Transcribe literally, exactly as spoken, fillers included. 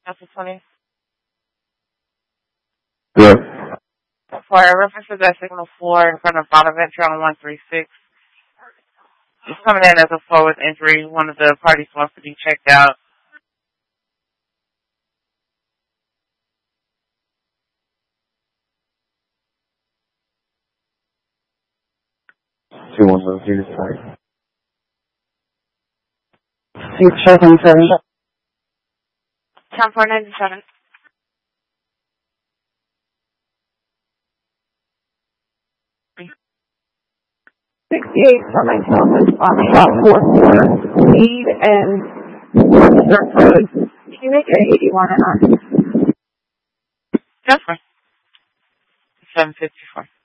Council twenty. Yeah. For references at signal four in front of Bonaventure on one three six. It's coming in as a forward injury. One of the parties wants to be checked out. Two one zero zero sorry. Six seven seven. Ten four ninety seven. Sixty-eight for myself is on shot four four. Speed and Dirt Road. Can you make it eighty-one and on? That's fine. Seven fifty four.